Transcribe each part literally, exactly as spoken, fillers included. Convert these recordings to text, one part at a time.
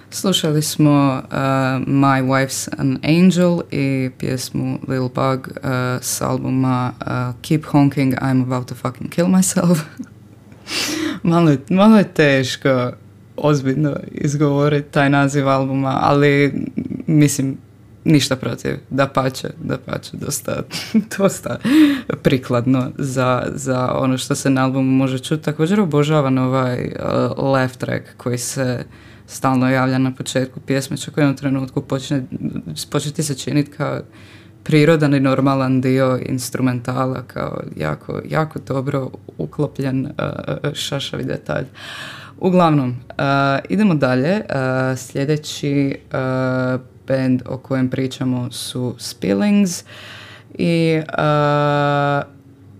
Slušali smo uh, My Wife's an Angel i pjesmu Lil Bug uh, s albuma uh, Keep Honking, I'm About to Fucking Kill Myself. malo, je, malo je teško ozbiljno izgovoriti taj naziv albuma, ali mislim, ništa protiv, da pače, da pače, dosta, dosta prikladno za, za ono što se na albumu može čuti. Također obožavam ovaj uh, laugh track koji se stalno javlja na početku pjesme, čak u jednom trenutku počne, početi se činiti kao prirodan i normalan dio instrumentala, kao jako, jako dobro uklopljen uh, šašavi detalj. Uglavnom, uh, idemo dalje. Uh, sljedeći uh, band o kojem pričamo su Spillings i uh,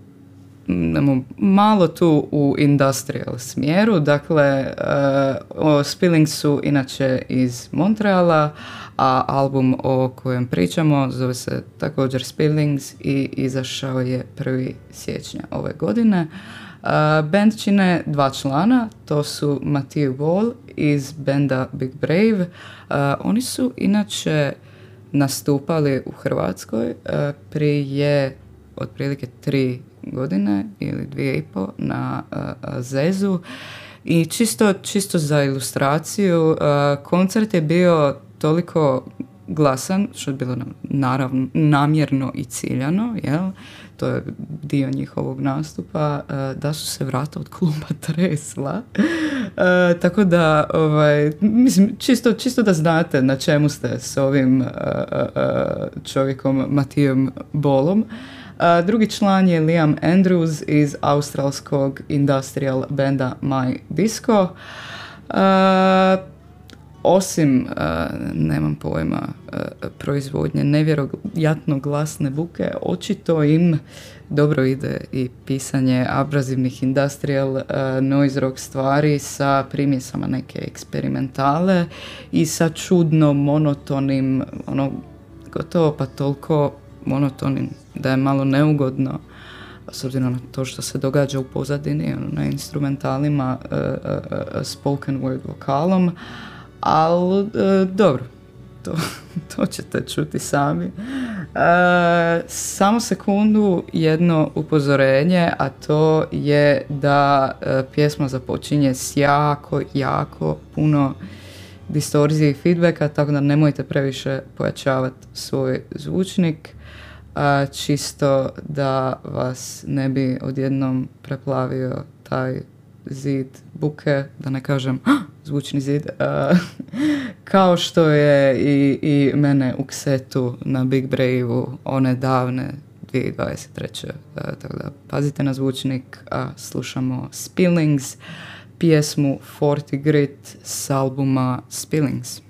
malo tu u industrial smjeru. Dakle, uh, Spillings su inače iz Montreala, a album o kojem pričamo zove se također Spillings i izašao je prvog siječnja ove godine. Uh, band čine dva člana, to su Matthew Wall iz benda Big Brave. Uh, oni su inače nastupali u Hrvatskoj uh, prije otprilike tri godine ili dvije i po na uh, Zezu i čisto, čisto za ilustraciju uh, koncert je bio toliko glasan, što je bilo naravno namjerno i ciljano, jel? To je dio njihovog nastupa, uh, da su se vrata od kluba tresla. Uh, tako da, ovaj, mislim, čisto, čisto da znate na čemu ste s ovim uh, uh, čovjekom Matijom Bolom. Uh, drugi član je Liam Andrews iz australskog industrial benda My Disco. Uh, osim, uh, nemam pojma, uh, proizvodnje nevjerojatno glasne buke, očito im dobro ide i pisanje abrazivnih industrial uh, noise rock stvari sa primjesama neke eksperimentale i sa čudno monotonim, ono, gotovo pa toliko monotonim da je malo neugodno, s obzirom na to što se događa u pozadini, ono, na instrumentalima, uh, uh, spoken word vokalom, ali uh, dobro, to, to ćete čuti sami. Uh, samo sekundu, jedno upozorenje, a to je da uh, pjesma započinje s jako, jako puno distorzije i feedbacka, tako da nemojte previše pojačavati svoj zvučnik, a čisto da vas ne bi odjednom preplavio taj zid buke, da ne kažem zvučni zid, a, kao što je i, i mene u ksetu na Big Brave-u one davne dvije tisuće dvadeset treće. A, tako da pazite na zvučnik, a slušamo Spillings, pjesmu četrdeset Grit s albuma Spillings.